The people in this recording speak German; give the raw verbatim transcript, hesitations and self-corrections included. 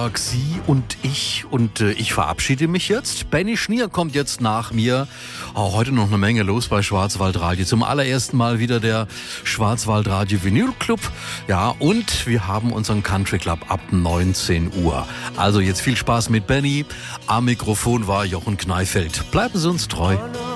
Sonntag, Sie und ich. Und äh, ich verabschiede mich jetzt. Benny Schnier kommt jetzt nach mir. Oh, heute noch eine Menge los bei Schwarzwaldradio. Zum allerersten Mal wieder der Schwarzwaldradio Vinyl Club. Ja, und wir haben unseren Country Club ab neunzehn Uhr. Also jetzt viel Spaß mit Benny. Am Mikrofon war Jochen Kneifeld. Bleiben Sie uns treu.